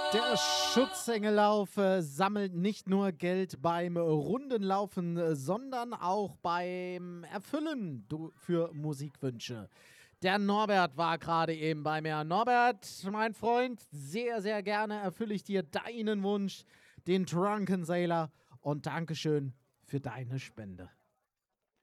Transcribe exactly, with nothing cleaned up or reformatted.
Der Schutzengelauf äh, sammelt nicht nur Geld beim Rundenlaufen, äh, sondern auch beim Erfüllen du, für Musikwünsche. Der Norbert war gerade eben bei mir. Norbert, mein Freund, sehr, sehr gerne erfülle ich dir deinen Wunsch, den Drunken Sailor. Und Dankeschön für deine Spende.